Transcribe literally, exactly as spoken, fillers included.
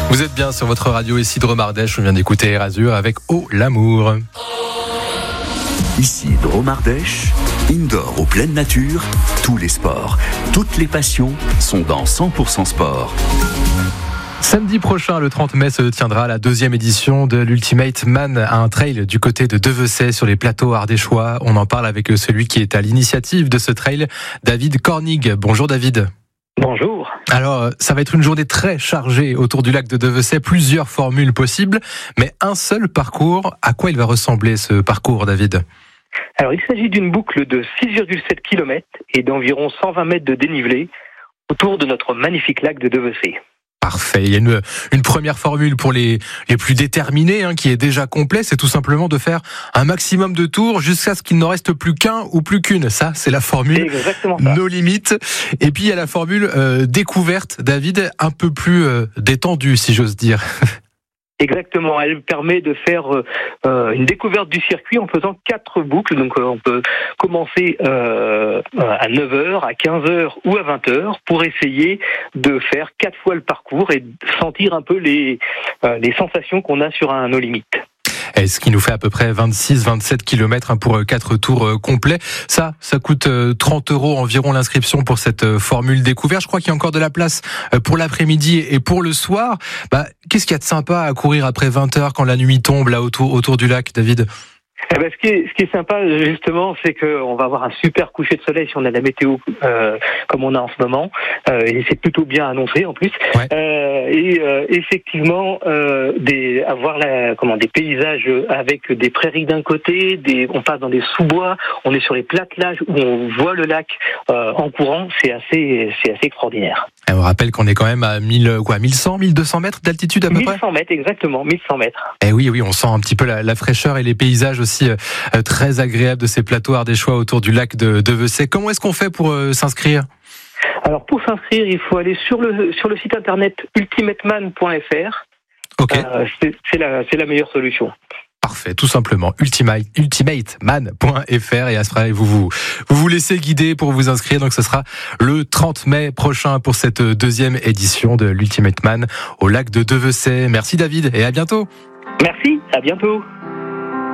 Vous êtes bien sur votre radio ici de Dromardèche. On vient d'écouter Erasure avec Oh l'amour. Ici Dromardèche, indoor ou pleine nature, tous les sports, toutes les passions sont dans cent pour cent sport. Samedi prochain, le trente mai, se tiendra la deuxième édition de l'Ultimate Man à un trail du côté de Devecey sur les plateaux ardéchois. On en parle avec celui qui est à l'initiative de ce trail, David Kornig. Bonjour David. Bonjour. Alors, ça va être une journée très chargée autour du lac de Devecey, plusieurs formules possibles, mais un seul parcours. À quoi il va ressembler ce parcours, David ? Alors, il s'agit d'une boucle de six virgule sept kilomètres et d'environ cent vingt mètres de dénivelé autour de notre magnifique lac de Devecey. Parfait. Il y a une, une première formule pour les, les plus déterminés, hein, qui est déjà complet. C'est tout simplement de faire un maximum de tours jusqu'à ce qu'il n'en reste plus qu'un ou plus qu'une. Ça, c'est la formule No Limit. Et puis, il y a la formule euh, découverte, David, un peu plus euh, détendue, si j'ose dire. Exactement, elle permet de faire euh, une découverte du circuit en faisant quatre boucles. Donc euh, on peut commencer euh, à neuf heures, à quinze heures ou à vingt heures pour essayer de faire quatre fois le parcours et sentir un peu les, euh, les sensations qu'on a sur un No Limit. Et ce qui nous fait à peu près vingt-six à vingt-sept kilomètres pour quatre tours complets. Ça, ça coûte trente euros environ l'inscription pour cette formule découverte. Je crois qu'il y a encore de la place pour l'après-midi et pour le soir. Bah, qu'est-ce qu'il y a de sympa à courir après vingt heures quand la nuit tombe là autour, autour du lac, David ? Eh ben, ce qui est, ce qui est sympa, justement, c'est qu'on va avoir un super coucher de soleil si on a la météo euh, comme on a en ce moment. Euh, et c'est plutôt bien annoncé, en plus. Ouais. Euh, et euh, effectivement, euh, des, avoir la, comment, des paysages avec des prairies d'un côté, des, on passe dans des sous-bois, on est sur les platelages où on voit le lac euh, en courant. C'est assez, c'est assez extraordinaire. Et on rappelle qu'on est quand même à mille, quoi, mille cent, mille deux cents mètres d'altitude à peu près. mille cent mètres, exactement, mille cent mètres. Et oui, oui, on sent un petit peu la, la fraîcheur et les paysages aussi euh, très agréables de ces plateaux ardéchois autour du lac de Devecey. Comment est-ce qu'on fait pour euh, s'inscrire ? Alors pour s'inscrire, il faut aller sur le sur le site internet ultimateman point f r. Ok. Euh, c'est, c'est la c'est la meilleure solution. Parfait, tout simplement. Ultimate, ultimateman point f r et à ce moment vous vous vous vous laissez guider pour vous inscrire. Donc ce sera le trente mai prochain pour cette deuxième édition de l'Ultimate Man au lac de Devecey. Merci David et à bientôt. Merci, à bientôt.